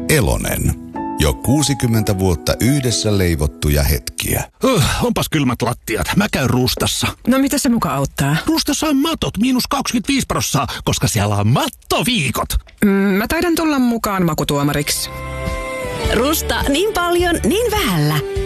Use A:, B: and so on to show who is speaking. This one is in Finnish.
A: Elonen. Jo 60 vuotta yhdessä leivottuja hetkiä.
B: Onpas kylmät lattiat. Mä käyn Rustassa.
C: No mitä se muka auttaa?
B: Rustassa on matot -25%, koska siellä on mattoviikot.
C: Mä taidan tulla mukaan makutuomariksi.
D: Rusta niin paljon, niin vähällä.